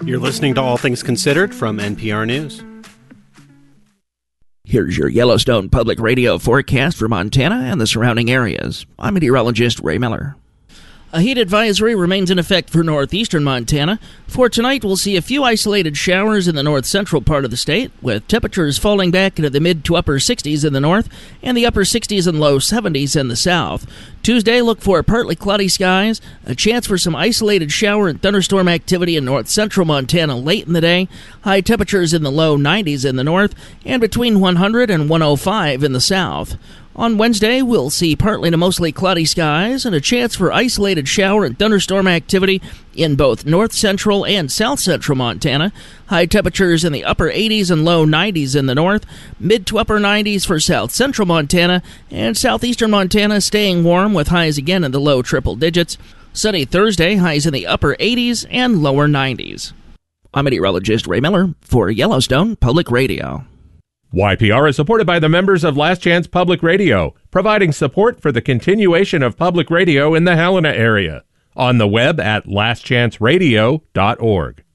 You're listening to All Things Considered from NPR News. Here's your Yellowstone Public Radio forecast for Montana and the surrounding areas. I'm meteorologist Ray Miller. A heat advisory remains in effect for northeastern Montana. For tonight, we'll see a few isolated showers in the north-central part of the state, with temperatures falling back into the mid to upper 60s in the north and the upper 60s and low 70s in the south. Tuesday, look for partly cloudy skies, a chance for some isolated shower and thunderstorm activity in north-central Montana late in the day, high temperatures in the low 90s in the north, and between 100 and 105 in the south. On Wednesday, we'll see partly to mostly cloudy skies and a chance for isolated shower and thunderstorm activity in both north-central and south-central Montana. High temperatures in the upper 80s and low 90s in the north, mid to upper 90s for south-central Montana, and southeastern Montana staying warm with highs again in the low triple digits. Sunny Thursday, highs in the upper 80s and lower 90s. I'm meteorologist Ray Miller for Yellowstone Public Radio. YPR is supported by the members of Last Chance Public Radio, providing support for the continuation of public radio in the Helena area. On the web at lastchanceradio.org.